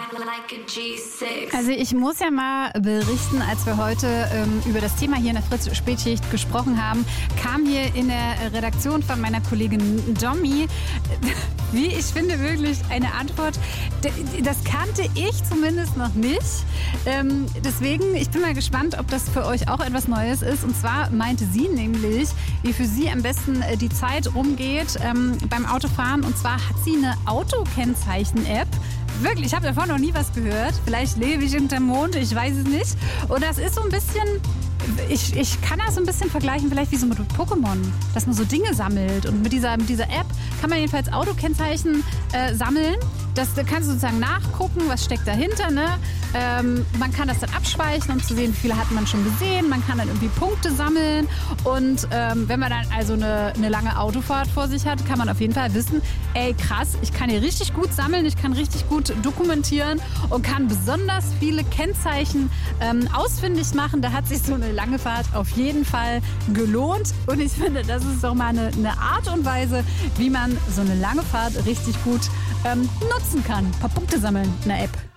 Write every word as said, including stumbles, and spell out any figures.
Also ich muss ja mal berichten, als wir heute ähm, über das Thema hier in der Fritz-Spätschicht gesprochen haben, kam hier in der Redaktion von meiner Kollegin Domi, wie ich finde, wirklich eine Antwort. Das kannte ich zumindest noch nicht. Ähm, deswegen, ich bin mal gespannt, ob das für euch auch etwas Neues ist. Und zwar meinte sie nämlich, wie für sie am besten die Zeit rumgeht ähm, beim Autofahren. Und zwar hat sie eine Autokennzeichen-App. Wirklich, ich habe davon noch nie was gehört. Vielleicht lebe ich hinterm Mond, ich weiß es nicht. Und das ist so ein bisschen, ich, ich kann das so ein bisschen vergleichen, vielleicht wie so mit Pokémon, dass man so Dinge sammelt. Und mit dieser, mit dieser App kann man jedenfalls Autokennzeichen äh, sammeln. Das, da kannst du sozusagen nachgucken, was steckt dahinter. Ne? Ähm, man kann das dann abspeichern, um zu sehen, wie viele hat man schon gesehen. Man kann dann irgendwie Punkte sammeln. Und ähm, wenn man dann also eine, eine lange Autofahrt vor sich hat, kann man auf jeden Fall wissen, ey krass, ich kann hier richtig gut sammeln, ich kann richtig gut dokumentieren und kann besonders viele Kennzeichen ähm, ausfindig machen. Da hat sich so eine lange Fahrt auf jeden Fall gelohnt. Und ich finde, das ist doch mal eine, eine Art und Weise, wie man so eine lange Fahrt richtig gut ähm, nutzen kann. Ein paar Punkte sammeln in der App.